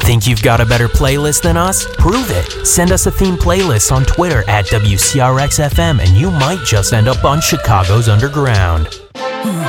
Think you've got a better playlist than us? Prove it. Send us a theme playlist on Twitter at WCRXFM and you might just end up on Chicago's Underground.